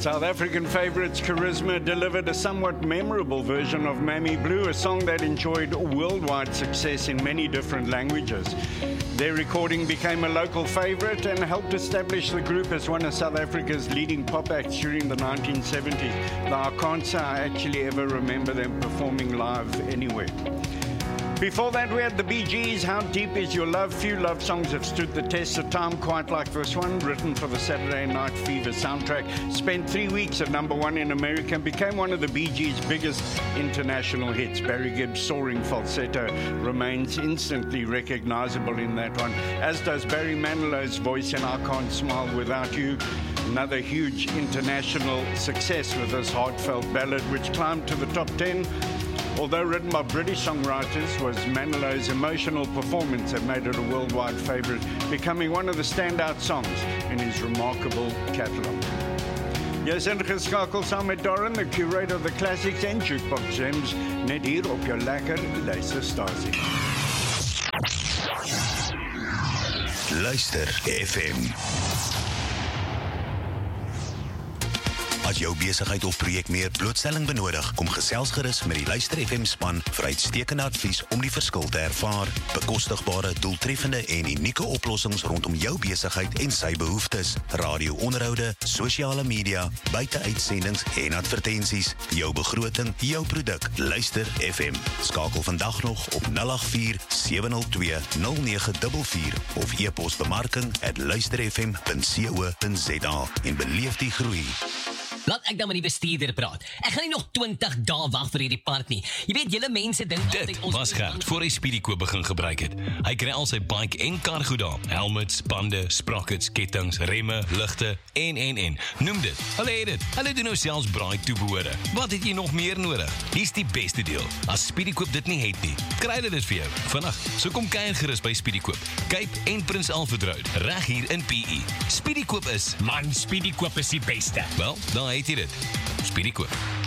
South African favourites Charisma delivered a somewhat memorable version of Mammy Blue, a song that enjoyed worldwide success in many different languages. Their recording became a local favourite and helped establish the group as one of South Africa's leading pop acts during the 1970s, though I can't say I actually ever remember them performing live anywhere. Before that, we had the Bee Gees, How Deep Is Your Love? Few love songs have stood the test of time quite like this one, written for the Saturday Night Fever soundtrack. Spent 3 weeks at #1 in America and became one of the Bee Gees' biggest international hits. Barry Gibb's soaring falsetto remains instantly recognizable in that one, as does Barry Manilow's voice in I Can't Smile Without You. Another huge international success with this heartfelt ballad, which climbed to the top 10. Although written by British songwriters, was Manilow's emotional performance that made it a worldwide favourite, becoming one of the standout songs in his remarkable catalogue. Jy is ingeskakel saam met Darren, the curator of the classics and jukebox gems, net hier op jou lekker luisterstasie. Luister FM. As jou besigheid of projek meer blootstelling benodig, kom gesels gerus met die Luister FM span vir uitstekende advies om die verskil te ervaar. Bekostigbare, doeltreffende en unieke oplossings rondom jou besigheid en sy behoeftes. Radio-onderhoude, sosiale media, buiteuitsendings en advertensies. Jou begroting, jou produk. Luister FM. Skakel vandag nog op 084-702-0944 of e-pos bemarking@luisterfm.co.za en beleef die groei. Laat ek dan met die bestuurder praat. Ek gaan nie nog 20 dae wag vir hierdie park nie. Jy weet, julle mense dink altyd Dit was Gert voor hy Speedykoop begin gebruik het. Hy kry al sy bike en kar goed daar. Helmets, bande, sprockets, kettings, remme, ligte en. Noem dit. Hulle het dit. Hulle doen nou selfs braai toebehore. Wat het jy nog meer nodig? Hier's die beste deel. As Speedykoop dit nie het nie, kry hulle dit vir jou. Vandag, so kom kuier gerus by Speedykoop. Cape en Prins Alfred Road, reg hier in PE. Speedykoop is, Man, Speedykoop is die beste. wel, dan het jy dit. Speedykoop.